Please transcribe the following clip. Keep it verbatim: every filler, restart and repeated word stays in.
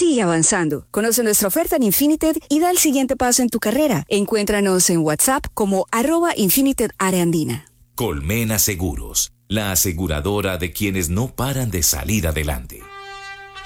Sigue avanzando. Conoce nuestra oferta en Infinited y da el siguiente paso en tu carrera. Encuéntranos en WhatsApp como arroba Infinited Areandina. Colmena Seguros, la aseguradora de quienes no paran de salir adelante.